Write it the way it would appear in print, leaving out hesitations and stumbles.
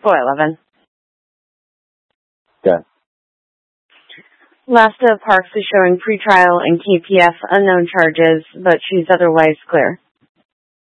411. Okay. Lasta Parks is showing pretrial and KPF unknown charges, but she's otherwise clear.